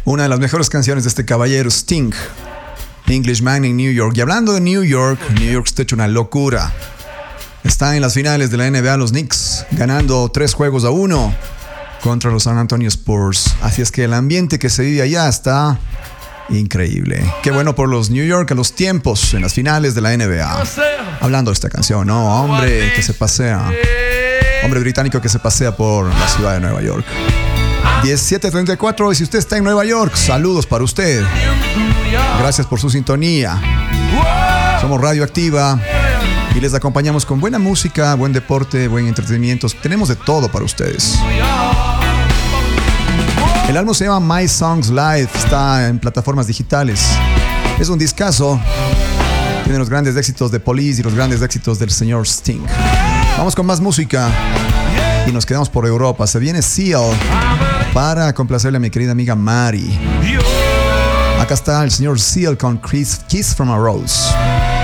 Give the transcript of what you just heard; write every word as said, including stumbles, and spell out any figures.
Una de las mejores canciones de este caballero, Sting, Englishman in New York. Y hablando de New York, New York está hecho una locura. Está en las finales de la N B A los Knicks, ganando tres juegos a uno contra los San Antonio Spurs. Así es que el ambiente que se vive allá está increíble. Qué bueno por los New York a los tiempos en las finales de la N B A. Hablando de esta canción, ¿no? Hombre que se pasea. Hombre británico que se pasea por la ciudad de Nueva York. diecisiete treinta y cuatro, y si usted está en Nueva York, saludos para usted. Gracias por su sintonía. Somos Radio Activa y les acompañamos con buena música, buen deporte, buen entretenimiento. Tenemos de todo para ustedes. El álbum se llama My Songs Live, está en plataformas digitales. Es un discazo. Tiene los grandes éxitos de Police y los grandes éxitos del señor Sting. Vamos con más música y nos quedamos por Europa. Se viene Seal para complacerle a mi querida amiga Mari. Acá está el señor Seal con Kiss from a Rose.